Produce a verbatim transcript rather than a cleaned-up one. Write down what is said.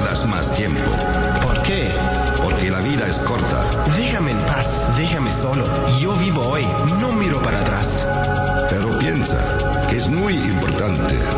tendrás más tiempo. ¿Por qué? Porque la vida es corta. Déjame en paz, déjame solo. Yo vivo hoy, no miro